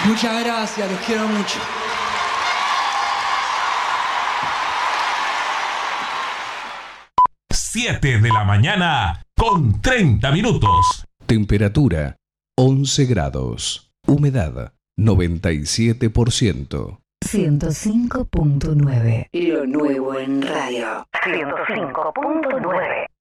Muchas gracias, los quiero mucho. Siete de la mañana con 30 minutos. Temperatura 11 grados. Humedad 97%. 105.9. Lo nuevo en radio. 105.9.